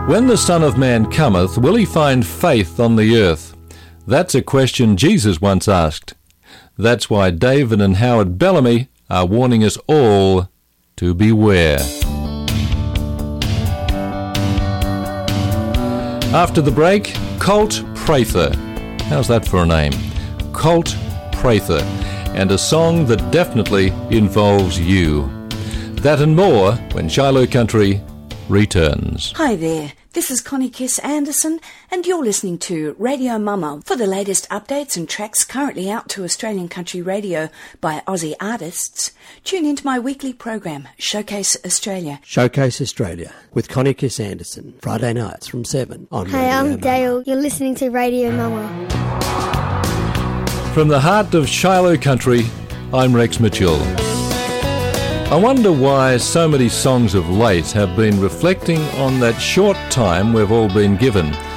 When the Son of Man cometh, will he find faith on the earth? That's a question Jesus once asked. That's why David and Howard Bellamy are warning us all to beware. After the break, Colt Prather. How's that for a name? Colt Prather. And a song that definitely involves you. That and more when Shiloh Country returns. Hi there, this is Connie Kiss Anderson and you're listening to Radio Mama. For the latest updates and tracks currently out to Australian country radio by Aussie artists, tune into my weekly program, Showcase Australia. Showcase Australia with Connie Kiss Anderson, Friday nights from 7 on Radio Hey, I'm Mama. Dale. You're listening to Radio Mama. From the heart of Shiloh Country, I'm Rex Mitchell. I wonder why so many songs of late have been reflecting on that short time we've all been given